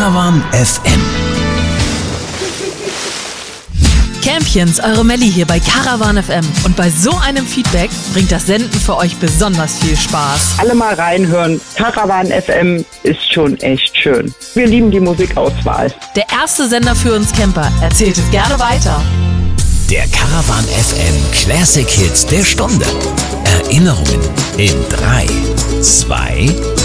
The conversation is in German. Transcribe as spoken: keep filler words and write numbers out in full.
Caravan F M. Campions, eure Melli hier bei Caravan F M. Und bei so einem Feedback bringt das Senden für euch besonders viel Spaß. Alle mal reinhören. Caravan F M ist schon echt schön. Wir lieben die Musikauswahl. Der erste Sender für uns Camper. Erzählt es gerne weiter. Der Caravan F M Classic Hits der Stunde. Erinnerungen in drei, zwei,